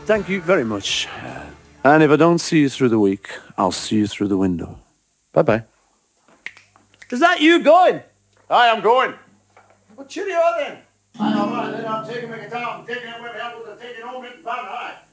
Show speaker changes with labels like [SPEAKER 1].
[SPEAKER 1] Thank you very much. And if I don't see you through the week, I'll see you through the window. Bye-bye.
[SPEAKER 2] Is that you going?
[SPEAKER 1] Aye, I'm going.
[SPEAKER 2] Well, cheerio then.
[SPEAKER 1] I'm taking my guitar. I'm taking it with me. I'm taking home. Aye.